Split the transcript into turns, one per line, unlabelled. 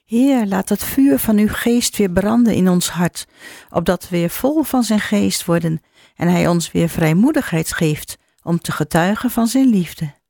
Heer, laat het vuur van uw geest weer branden in ons hart, opdat we weer vol van zijn geest worden en hij ons weer vrijmoedigheid geeft om te getuigen van zijn liefde.